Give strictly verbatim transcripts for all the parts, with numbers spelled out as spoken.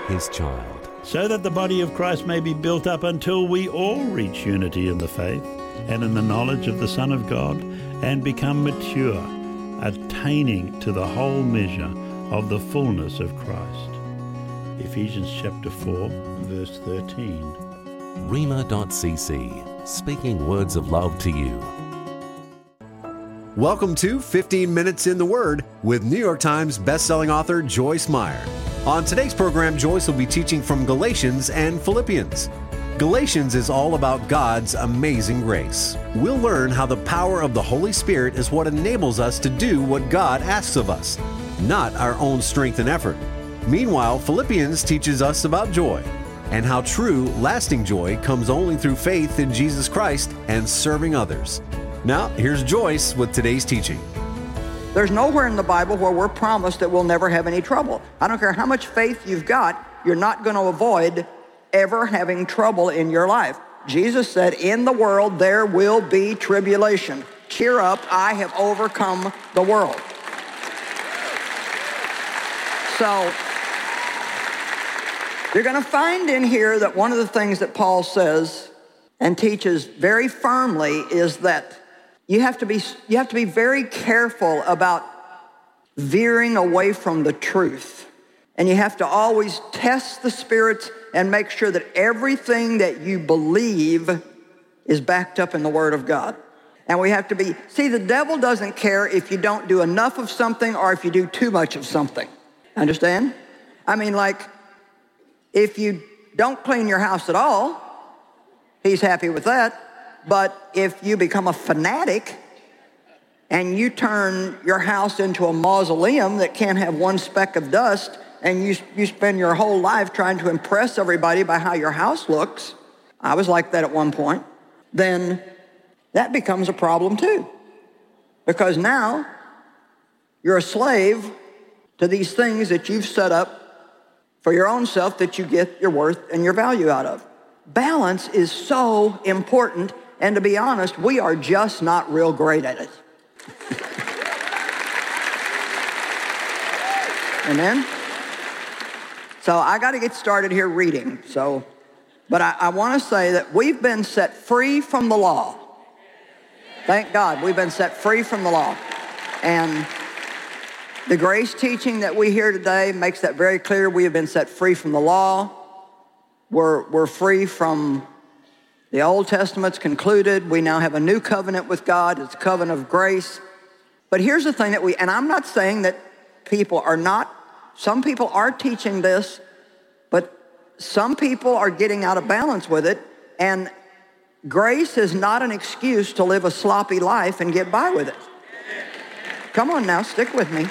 his child. So that the body of Christ may be built up until we all reach unity in the faith and in the knowledge of the Son of God and become mature, attaining to the whole measure of the fullness of Christ. Ephesians chapter four, verse thirteen. Rhema dot c c, speaking words of love to you. Welcome to fifteen minutes in the Word with New York Times bestselling author Joyce Meyer. On today's program, Joyce will be teaching from Galatians and Philippians. Galatians is all about God's amazing grace. We'll learn how the power of the Holy Spirit is what enables us to do what God asks of us, not our own strength and effort. Meanwhile, Philippians teaches us about joy and how true, lasting joy comes only through faith in Jesus Christ and serving others. Now, here's Joyce with today's teaching. There's nowhere in the Bible where we're promised that we'll never have any trouble. I don't care how much faith you've got, you're not going to avoid ever having trouble in your life. Jesus said, in the world there will be tribulation. Cheer up, I have overcome the world. So, you're going to find in here that one of the things that Paul says and teaches very firmly is that you have to be, you have to be very careful about veering away from the truth. And you have to always test the spirits and make sure that everything that you believe is backed up in the Word of God. And we have to be, see, the devil doesn't care if you don't do enough of something or if you do too much of something. Understand? I mean, like, if you don't clean your house at all, he's happy with that. But if you become a fanatic and you turn your house into a mausoleum that can't have one speck of dust, and you, you spend your whole life trying to impress everybody by how your house looks, I was like that at one point, then that becomes a problem too. Because now you're a slave to these things that you've set up for your own self that you get your worth and your value out of. Balance is so important, and to be honest, we are just not real great at it. Amen? So I got to get started here reading. So, but I, I want to say that we've been set free from the law. Thank God, we've been set free from the law. And the grace teaching that we hear today makes that very clear. We have been set free from the law. We're, we're free from the Old Testament's concluded. We now have a new covenant with God. It's a covenant of grace. But here's the thing that we, and I'm not saying that people are not, some people are teaching this, but some people are getting out of balance with it. And grace is not an excuse to live a sloppy life and get by with it. Come on now, stick with me.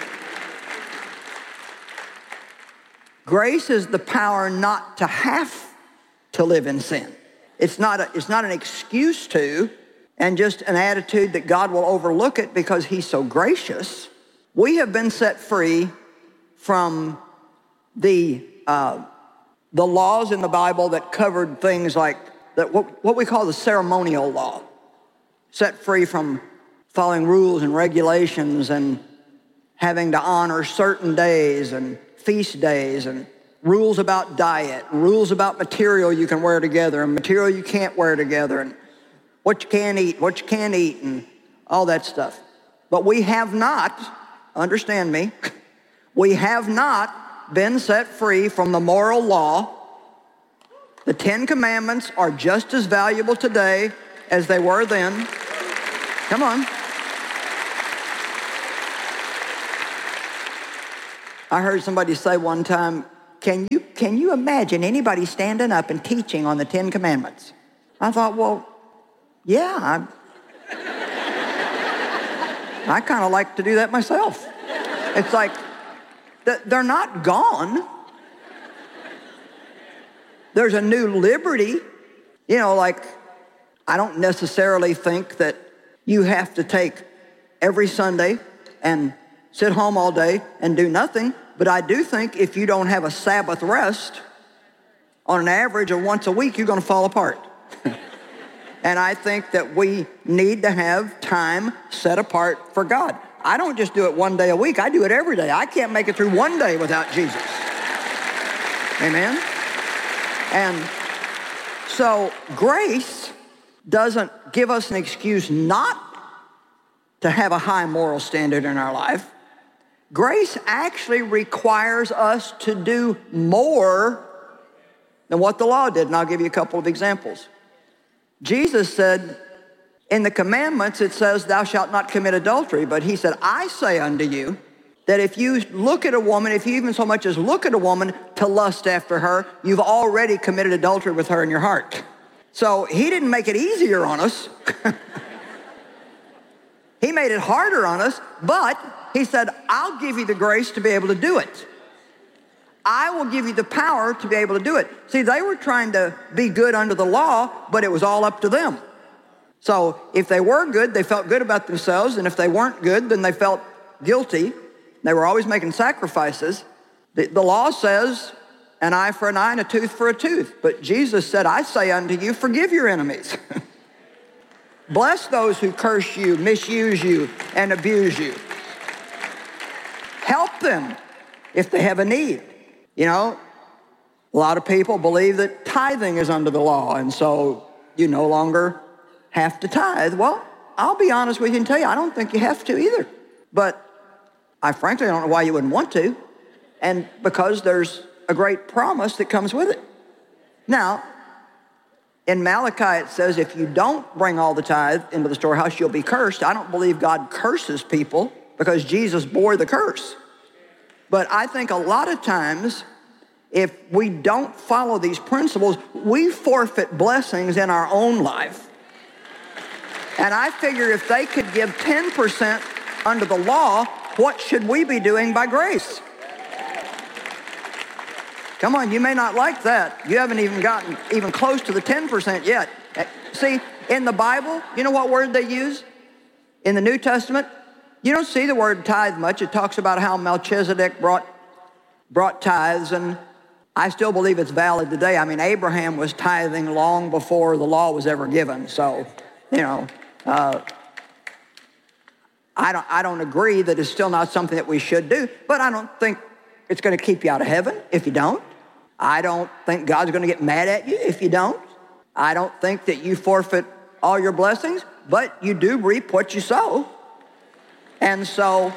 Grace is the power not to have to live in sin. It's not, a, it's not an excuse to, and just an attitude that God will overlook it because he's so gracious. We have been set free from the, uh, the laws in the Bible that covered things like that, what, what we call the ceremonial law. Set free from following rules and regulations and having to honor certain days and feast days and rules about diet, rules about material you can wear together and material you can't wear together, and what you can eat, what you can't eat, and all that stuff. But we have not, understand me, we have not been set free from the moral law. The Ten Commandments are just as valuable today as they were then. Come on. I heard somebody say one time, Can you, can you imagine anybody standing up and teaching on the Ten Commandments? I thought, well, yeah, I, I kind of like to do that myself. It's like, they're not gone. There's a new liberty. You know, like, I don't necessarily think that you have to take every Sunday and sit home all day and do nothing. But I do think if you don't have a Sabbath rest, on an average of once a week, you're going to fall apart. And I think that we need to have time set apart for God. I don't just do it one day a week. I do it every day. I can't make it through one day without Jesus. Amen? And so grace doesn't give us an excuse not to have a high moral standard in our life. Grace actually requires us to do more than what the law did, and I'll give you a couple of examples. Jesus said, in the commandments it says, thou shalt not commit adultery, but he said, I say unto you that if you look at a woman, if you even so much as look at a woman to lust after her, you've already committed adultery with her in your heart. So he didn't make it easier on us. He made it harder on us, but he said, I'll give you the grace to be able to do it. I will give you the power to be able to do it. See, they were trying to be good under the law, but it was all up to them. So if they were good, they felt good about themselves, and if they weren't good, then they felt guilty. They were always making sacrifices. The, the law says an eye for an eye and a tooth for a tooth. But Jesus said, I say unto you, forgive your enemies. Bless those who curse you, misuse you, and abuse you. Help them if they have a need. You know, a lot of people believe that tithing is under the law, and so you no longer have to tithe. Well, I'll be honest with you and tell you, I don't think you have to either. But I frankly don't know why you wouldn't want to, and because there's a great promise that comes with it. Now, in Malachi it says, if you don't bring all the tithe into the storehouse, you'll be cursed. I don't believe God curses people because Jesus bore the curse. But I think a lot of times, if we don't follow these principles, we forfeit blessings in our own life. And I figure if they could give ten percent under the law, what should we be doing by grace? Come on, you may not like that. You haven't even gotten even close to the ten percent yet. See, in the Bible, you know what word they use? In the New Testament, you don't see the word tithe much. It talks about how Melchizedek brought, brought tithes, and I still believe it's valid today. I mean, Abraham was tithing long before the law was ever given. So, you know, uh, I don't, I don't agree that it's still not something that we should do, but I don't think it's going to keep you out of heaven if you don't. I don't think God's going to get mad at you if you don't. I don't think that you forfeit all your blessings, but you do reap what you sow. And so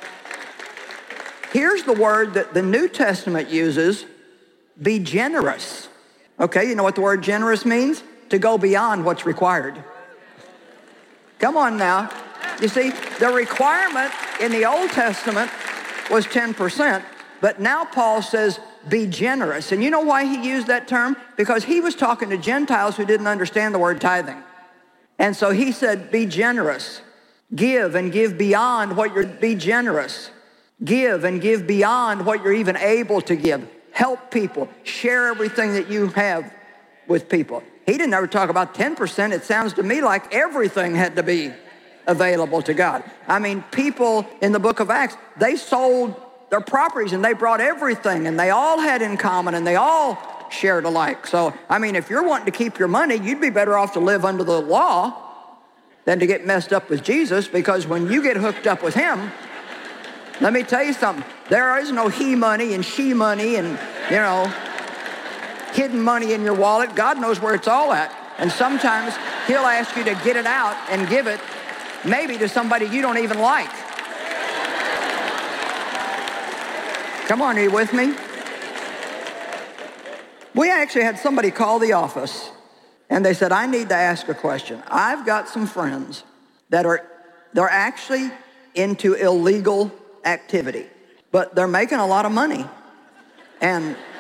here's the word that the New Testament uses, be generous. Okay, you know what the word generous means? To go beyond what's required. Come on now. You see, the requirement in the Old Testament was ten percent, but now Paul says, be generous. And you know why he used that term? Because he was talking to Gentiles who didn't understand the word tithing. And so he said, be generous. Give and give beyond what you're, be generous. Give and give beyond what you're even able to give. Help people. Share everything that you have with people. He didn't ever talk about ten percent. It sounds to me like everything had to be available to God. I mean, people in the book of Acts, they sold their properties and they brought everything and they all had in common and they all shared alike. So, I mean, if you're wanting to keep your money, you'd be better off to live under the law than to get messed up with Jesus, because when you get hooked up with him, let me tell you something, there is no he money and she money and, you know, hidden money in your wallet. God knows where it's all at. And sometimes he'll ask you to get it out and give it maybe to somebody you don't even like. Come on, are you with me? We actually had somebody call the office and they said, I need to ask a question. I've got some friends that are, they're actually into illegal activity, but they're making a lot of money. And